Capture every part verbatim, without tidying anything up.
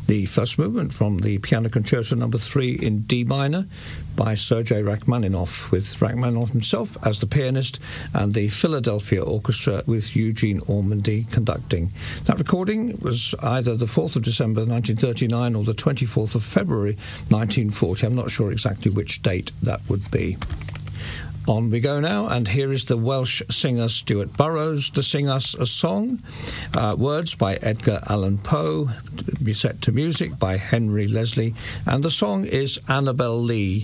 The first movement from the Piano Concerto Number three in D minor by Sergei Rachmaninoff, with Rachmaninoff himself as the pianist and the Philadelphia Orchestra with Eugene Ormandy conducting. That recording was either the fourth of December nineteen thirty-nine or the twenty-fourth of February nineteen forty. I'm not sure exactly which date that would be. On we go now, and here is the Welsh singer Stuart Burrows to sing us a song. Uh, words by Edgar Allan Poe, be set to music by Henry Leslie, and the song is Annabel Lee.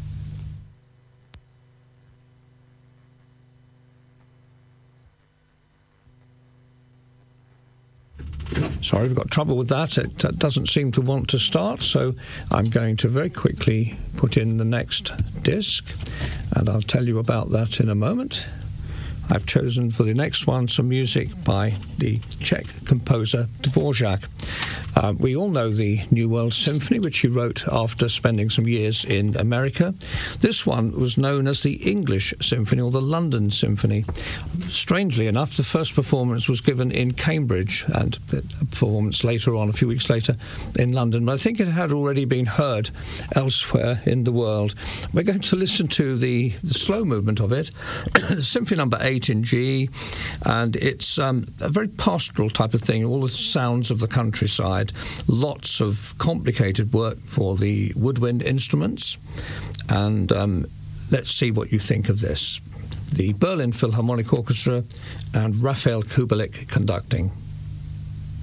Sorry, we've got trouble with that. It uh, doesn't seem to want to start, so I'm going to very quickly put in the next disc, and I'll tell you about that in a moment. I've chosen for the next one some music by the Czech composer Dvorak. Uh, we all know the New World Symphony, which he wrote after spending some years in America. This one was known as the English Symphony or the London Symphony. Strangely enough, the first performance was given in Cambridge, and a performance later on, a few weeks later, in London. But I think it had already been heard elsewhere in the world. We're going to listen to the, the slow movement of it, the Symphony Number eight in G, and it's um, a very pastoral type of thing, all the sounds of the countryside, lots of complicated work for the woodwind instruments, and um, let's see what you think of this. The Berlin Philharmonic Orchestra and Raphael Kubelik conducting.